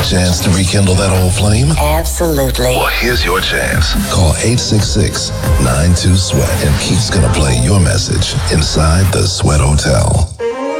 Chance to rekindle that old flame? Absolutely. Well, here's your chance. Call 866-92-SWEAT and Keith's gonna play your message inside the Sweat Hotel.